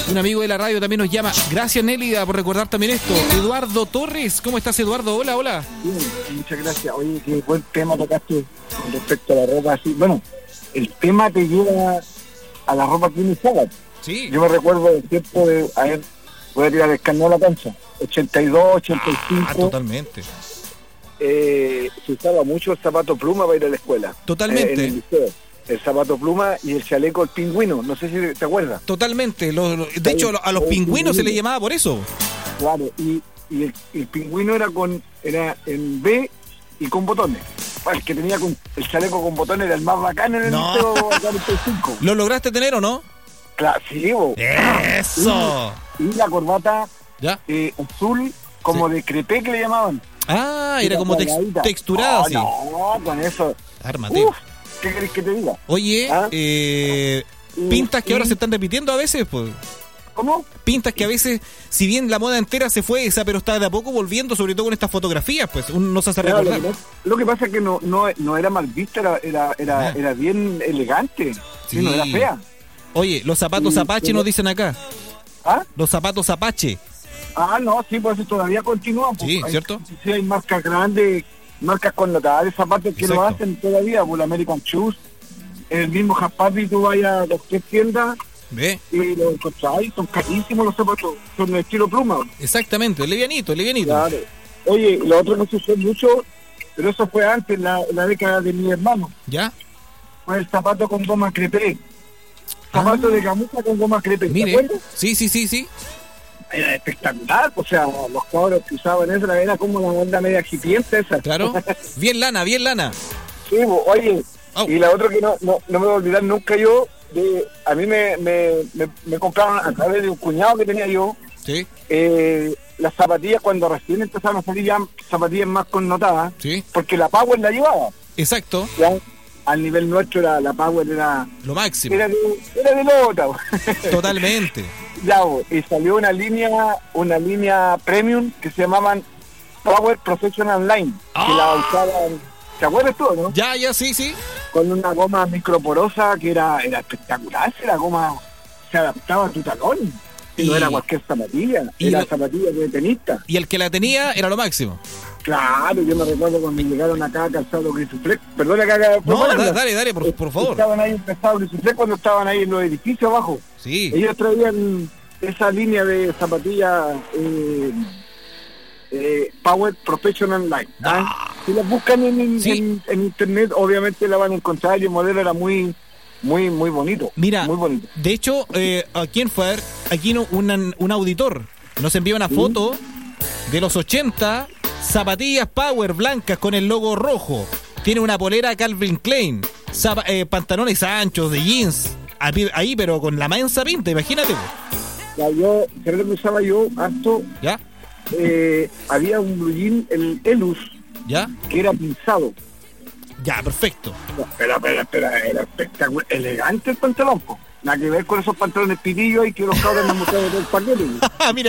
Un amigo de la radio también nos llama. Gracias, Nélida, por recordar también esto. Eduardo Torres, ¿cómo estás, Eduardo? Hola, hola. Bien, muchas gracias. Oye, qué buen tema tocaste con respecto a la ropa así. Bueno, el tema te lleva a la ropa que usaba. Sí. Yo me recuerdo del tiempo de, a ver, voy a tirar el carnet a la cancha, 82, 85. Totalmente. Se usaba mucho el zapato pluma para ir a la escuela. Totalmente. En el liceo. El zapato pluma y el chaleco el pingüino, no sé si te acuerdas. Totalmente. De hecho, a los pingüinos se le llamaba por eso. Claro, y el pingüino era en B y con botones. El que tenía el chaleco con botones era el más bacán en el liceo 45. ¿Lo lograste tener o no? Claro, sí, bo. ¡Eso! Y la corbata ¿Ya? azul, como de crepé que le llamaban. Ah, era como texturada, sí. No, con eso. Ármate. Uf, ¿qué querés que te diga? Oye, pintas que ahora se están repitiendo a veces, pues. ¿Cómo? Pintas que a veces, si bien la moda entera se fue esa, pero está de a poco volviendo, sobre todo con estas fotografías, pues uno no se hace recordar. Lo que pasa es que no era mal vista, era bien elegante. Sí. No era fea. Oye, los zapatos Apache nos dicen acá. ¿Ah? Los zapatos Apache. Ah, no, sí, pues eso todavía continúa. Pues, sí, ¿cierto? Sí, hay marcas grandes, marcas connotadas de zapatos que lo hacen todavía, por American Shoes. El mismo Japapi, tú vayas a cualquier tienda y lo encontráis, son carísimos los zapatos, son de estilo pluma. Exactamente, livianito. Claro. Oye, lo otro que se usó mucho, pero eso fue antes, la década de mi hermano. ¿Ya? Fue el zapato con goma crepé. Zapato de gamuza con goma crepé. Mire, ¿te acuerdas? Sí. Era espectacular, o sea, los cuadros que usaban eso era como la onda media hipiente esa. Claro, bien lana. Sí, oye, y la otra que no me voy a olvidar nunca yo, a mí me compraron a través de un cuñado que tenía yo, sí. Las zapatillas cuando recién empezaron a salir ya zapatillas más connotadas, sí. Porque la Power la llevaba. Exacto. ¿Ya? Al nivel nuestro la Power era lo máximo. Era de lota. Totalmente. Ya, y salió una línea premium que se llamaban Power Professional Line, que la usaban, ¿te acuerdas tú, no? Ya, sí. Con una goma microporosa que era espectacular, la goma se adaptaba a tu talón, y no era cualquier zapatilla, era zapatilla de tenista. Y el que la tenía era lo máximo. Claro, yo me recuerdo cuando llegaron acá calzados Grisuflex, perdona que haga... No, dale, por favor. Estaban ahí empezados Grisuflex cuando estaban ahí en los edificios abajo. Sí. Ellos traían esa línea de zapatillas Power Professional Line. Si las buscan en internet, obviamente la van a encontrar, y el modelo era muy bonito. Mira, muy bonito. De hecho, aquí en FAER, un auditor nos envía una foto de los 80, zapatillas Power blancas con el logo rojo. Tiene una polera Calvin Klein, pantalones anchos de jeans, ahí pero con la mansa pinta, imagínate. Ya, creo que usaba yo harto. ¿Ya? Había un blue jean, el Elus, ¿ya? Que era pinzado. Ya, perfecto. Pero era espectacular, elegante el pantalón, nada que ver con esos pantalones pitillos y que los cabros me mostraron el paquete. Mira.